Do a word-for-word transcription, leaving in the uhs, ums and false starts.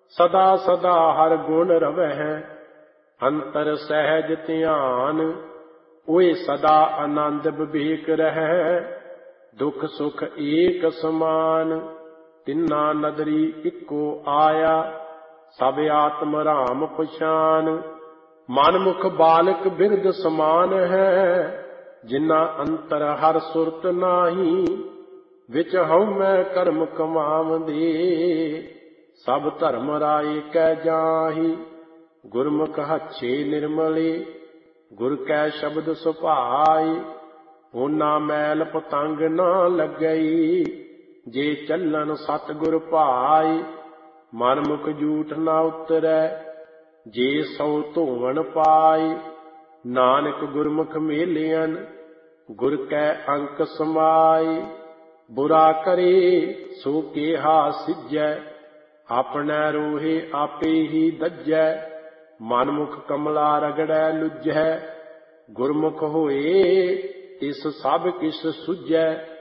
सदा सदा हर गुण रवै, अंतर सहज ध्यान। ओए सदा आनंद विवेक रहै, दुख सुख एक समान। तिन्ना नदरी इको आया, सब आत्म राम पछान। मन मुख बालक बिरद समान है, जिन्ना अंतर हर सुरत नाही। विच हउमੈ कर्म कमावंदे, सब धर्म राय कै जाहि। गुरमुख हच्छे निर्मले, गुर कै शब्द सुभाए। होना मैल पतंग ना लगई, जे चलन सतगुर भाए। मन मुख झूठ ना उतरै, जे सौ धोवण पाए। नानक गुरमुख मेलियन, गुर कै अंक समाए। बुरा करे सो केहा सिजै, अपने रोहे आपे ही दज्जै। मन मुख कमला रगड़ै लुझै, गुरमुख होए तिस सब किस सुझै।